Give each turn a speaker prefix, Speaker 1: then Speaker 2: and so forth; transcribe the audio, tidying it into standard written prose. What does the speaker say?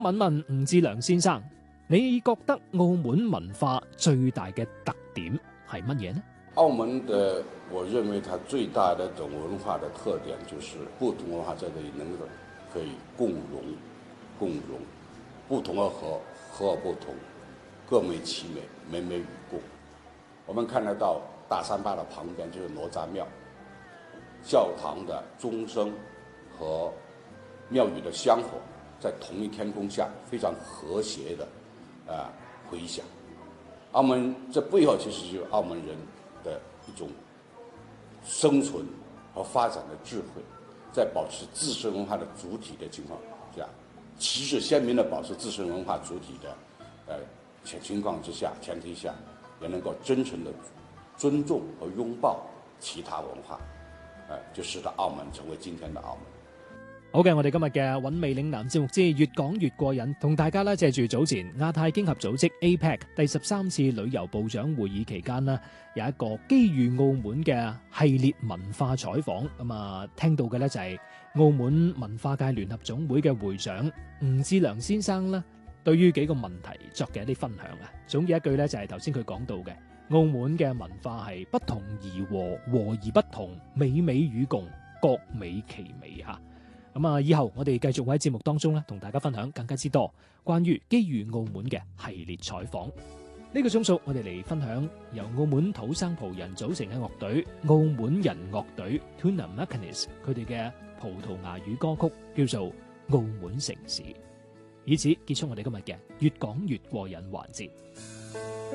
Speaker 1: 問問吳志良先生，你覺得澳門文化最大嘅特點係乜嘢呢？
Speaker 2: 澳門的，我認為它最大的一種文化的特點就是不同文化在這裡能夠可以共融，不同而和，和而不同，各美其美，美美與共。我們看得到大三巴的旁邊就是哪吒廟，教堂的鐘聲和廟宇的香火在同一天空下非常和諧的回響。澳門這背後其實就是澳門人的一種生存和發展的智慧，在保持自身文化的主體的情況下，旗幟鮮明地保持自身文化主體的情況之下，前提下，也能夠真誠地尊重和擁抱其他文化，就使得澳門成為今天的澳門。
Speaker 1: 好嘅，我哋今日嘅韻味嶺南節目之越講越過癮，同大家咧借住早前亞太經合組織 APEC 第13次旅遊部長會議期間呢，有一個機遇澳門嘅系列文化採訪。咁啊，聽到嘅咧就係澳門文化界聯合總會嘅會長吳志良先生啦，對於幾個問題作嘅一啲分享啊。總結一句咧就係頭先佢講到嘅，澳門嘅文化係不同而和，和而不同，美美與共，各美其美吓。咁啊，以後我哋繼續會喺節目當中咧，同大家分享更加之多關於機遇澳門嘅系列採訪。呢個鐘數我哋嚟分享由澳門土生葡人組成嘅樂隊澳門人樂隊 Tuna Macanis 佢哋嘅葡萄牙語歌曲叫做《澳門城市》，以此結束我哋今日嘅越講越過癮環節。